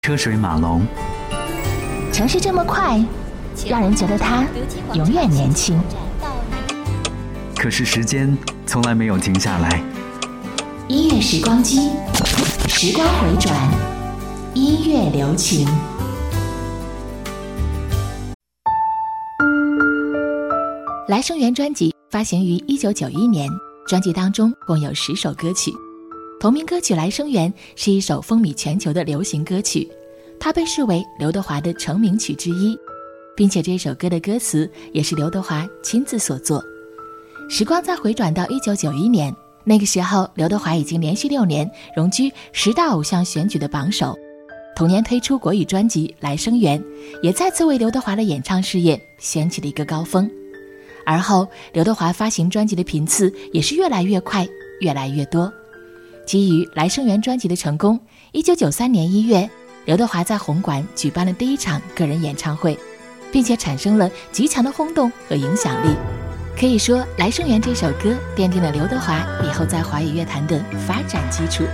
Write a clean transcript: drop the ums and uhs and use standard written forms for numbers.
车水马龙。 城市这么快，让人觉得它永远年轻。 可是时间从来没有停下来。 音乐时光机，时光回转，音乐留情。来生缘专辑发行于1991年，专辑当中共有10首歌曲。同名歌曲《来生缘》是一首风靡全球的流行歌曲，它被视为刘德华的成名曲之一，并且这首歌的歌词也是刘德华亲自所作。时光再回转到1991年，那个时候刘德华已经连续6年荣居10大偶像选举的榜首，同年推出国语专辑《来生缘》，也再次为刘德华的演唱事业掀起了一个高峰。而后刘德华发行专辑的频次也是越来越快，越来越多。基于《来生缘》专辑的成功，1993年1月，刘德华在红馆举办了第一场个人演唱会，并且产生了极强的轰动和影响力。可以说，《来生缘》这首歌奠定了刘德华以后在华语乐坛的发展基础。